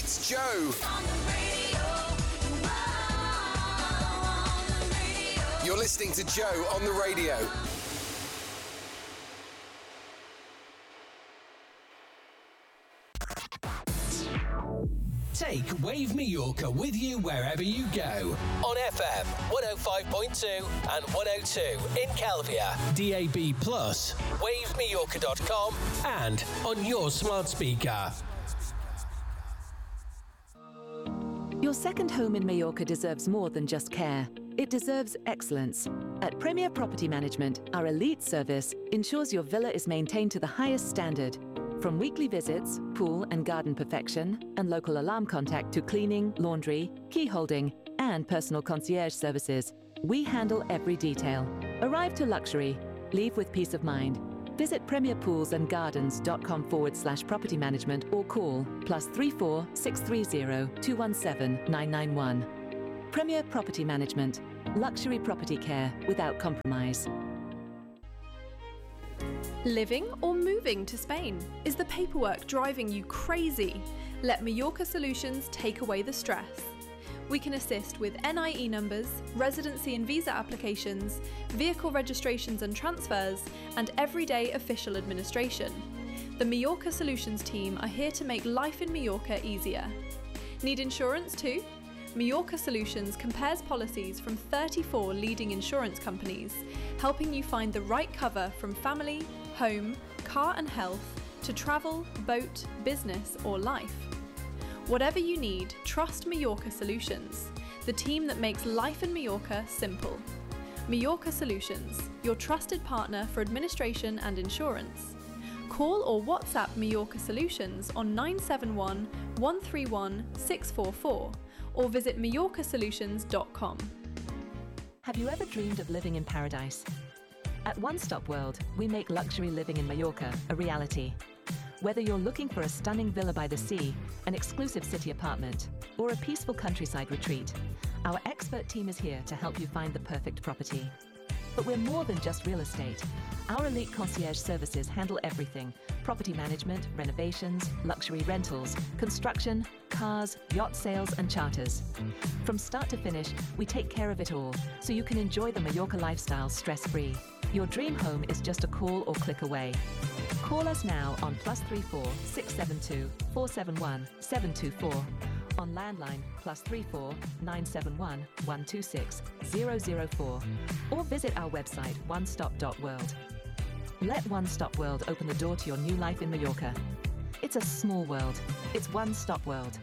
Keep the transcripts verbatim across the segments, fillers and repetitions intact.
It's Joe. On the radio. Whoa, on the radio. You're listening to Joe on the radio. Take Wave Mallorca with you wherever you go. On F M, one oh five point two and one oh two in Calvia. D A B plus, wave mallorca dot com and on your smart speaker. Your second home in Mallorca deserves more than just care. It deserves excellence. At Premier Property Management, our elite service ensures your villa is maintained to the highest standard. From weekly visits, pool and garden perfection, and local alarm contact to cleaning, laundry, key holding, and personal concierge services, we handle every detail. Arrive to luxury. Leave with peace of mind. Visit premierpoolsandgardens.com forward slash property management or call plus three four six three zero two one seven nine nine one. Premier Property Management. Luxury property care without compromise. Living or moving to Spain? Is the paperwork driving you crazy? Let Mallorca Solutions take away the stress. We can assist with N I E numbers, residency and visa applications, vehicle registrations and transfers, and everyday official administration. The Mallorca Solutions team are here to make life in Mallorca easier. Need insurance too? Mallorca Solutions compares policies from thirty-four leading insurance companies, helping you find the right cover from family, home, car and health, to travel, boat, business or life. Whatever you need, trust Mallorca Solutions, the team that makes life in Mallorca simple. Mallorca Solutions, your trusted partner for administration and insurance. Call or WhatsApp Mallorca Solutions on nine seven one, one three one, six four four or visit mallorca solutions dot com. Have you ever dreamed of living in paradise? At One Stop World, we make luxury living in Mallorca a reality. Whether you're looking for a stunning villa by the sea, an exclusive city apartment, or a peaceful countryside retreat, our expert team is here to help you find the perfect property. But we're more than just real estate. Our elite concierge services handle everything: property management, renovations, luxury rentals, construction, cars, yacht sales and charters. From start to finish, we take care of it all, so you can enjoy the Mallorca lifestyle stress-free. Your dream home is just a call or click away. Call us now on plus three four six seven two four seven one seven two four, on landline plus three four nine seven one one two six zero zero four, or visit our website one stop dot world. Let One Stop World open the door to your new life in Mallorca. It's a small world. It's One Stop World.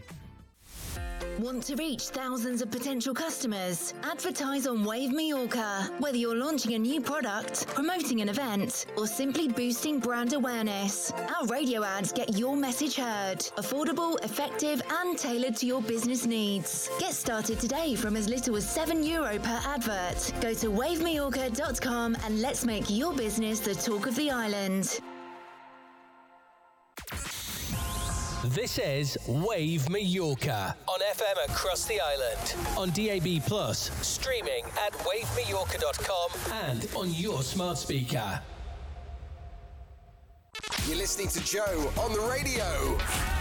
Want to reach thousands of potential customers? Advertise on Wave Mallorca. Whether you're launching a new product, promoting an event, or simply boosting brand awareness, our radio ads get your message heard. Affordable, effective, and tailored to your business needs. Get started today from as little as seven euro per advert. Go to wave mallorca dot com and let's make your business the talk of the island. This is Wave Mallorca on F M across the island, on D A B plus, streaming at wave mallorca dot com and on your smart speaker. You're listening to Joe on the radio.